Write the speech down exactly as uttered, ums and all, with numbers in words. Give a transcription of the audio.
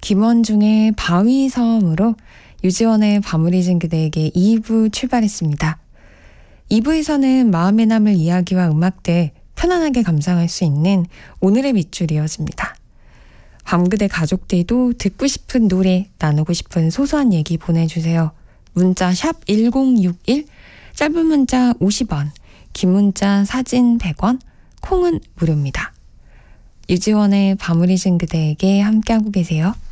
김원중의 바위섬으로 유지원의 밤을 잊은 그대에게 이 부 출발했습니다. 이 부에서는 마음에 남을 이야기와 음악들 편안하게 감상할 수 있는 오늘의 밑줄 이어집니다. 밤그대 가족들도 듣고 싶은 노래, 나누고 싶은 소소한 얘기 보내주세요. 문자 샵 일공육일, 짧은 문자 오십 원, 긴 문자 사진 백 원, 콩은 무료입니다. 유지원의 밤을 잊은 그대에게 함께하고 계세요.